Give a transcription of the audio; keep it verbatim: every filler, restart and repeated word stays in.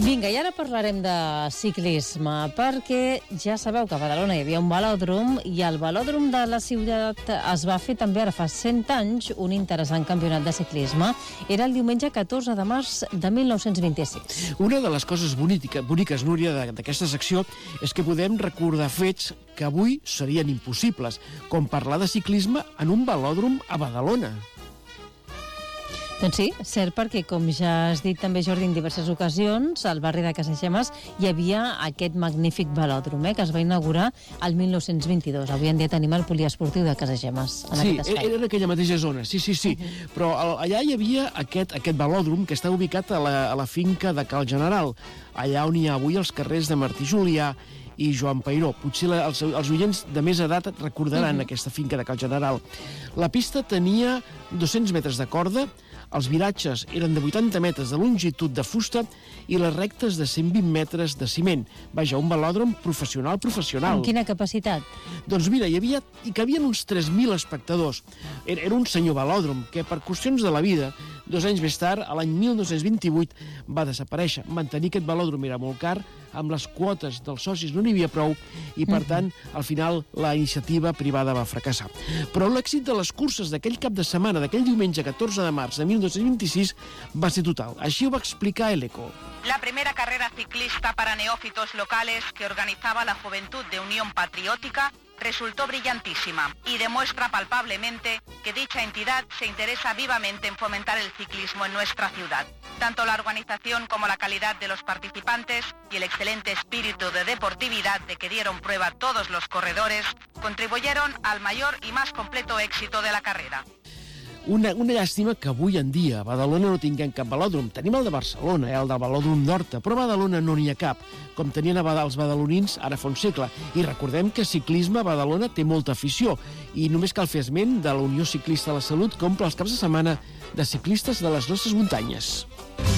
Vinga, i ara parlarem de ciclisme, perquè ja sabeu que a Badalona hi havia un velòdrom i al velòdrom de la ciutat es va fer també ara fa cent anys un interessant campionat de ciclisme. Era el diumenge catorze de març de mil nou-cents vint-i-sis. Una de les coses boniques, boniques Núria, d'aquesta secció és que podem recordar fets que avui serien impossibles, com parlar de ciclisme en un velòdrom a Badalona. Doncs sí, cert, perquè com ja has dit també, Jordi, en diverses ocasions, al barri de Casagemes hi havia aquest magnífic velòdrom, eh, que es va inaugurar el mil nou-cents vint-i-dos. Avui en dia tenim el poliesportiu de Casagemes en sí, aquest espai. era en aquella mateixa zona, sí, sí, sí. Uh-huh. Però allà hi havia aquest, aquest velòdrom que està ubicat a la, a la finca de Cal General, allà on hi ha avui els carrers de Martí Julià i Joan Peiró. Potser la, els, els oients de més edat recordaran uh-huh. aquesta finca de Cal General. La pista tenia dos-cents metres de corda, els viratges eren de vuitanta metres de longitud de fusta i les rectes de cent vint metres de ciment. Vaja, un velòdrom professional, professional. Amb quina capacitat? Doncs mira, hi havia, hi cabien uns tres mil espectadors. Era, era un senyor velòdrom que, per qüestions de la vida, dos anys més tard, a l'any mil nou-cents vint-i-vuit, va desaparèixer. Mantenir aquest velòdrom era molt car, amb les quotes dels socis no n'hi havia prou i, per tant, al final la iniciativa privada va fracassar. Però l'èxit de les curses d'aquell cap de setmana, d'aquell diumenge catorze de març de mil nou-cents vint-i-sis, va ser total. Així ho va explicar el Eco. La primera carrera ciclista para neófitos locales que organizaba la Juventud de Unión Patriótica resultó brillantísima y demuestra palpablemente que dicha entidad se interesa vivamente en fomentar el ciclismo en nuestra ciudad. Tanto la organización como la calidad de los participantes y el excelente espíritu de deportividad de que dieron prueba todos los corredores contribuyeron al mayor y más completo éxito de la carrera. Una, una llàstima que avui en dia a Badalona no tinguem cap velòdrom. Tenim el de Barcelona, eh, el del velòdrom d'Horta, però a Badalona no n'hi ha cap, com tenien a Badal els badalonins ara fa un segle. I recordem que ciclisme a Badalona té molta afició, i només cal fer esment de la Unió Ciclista de la Salut, que omple els caps de setmana de ciclistes de les nostres muntanyes.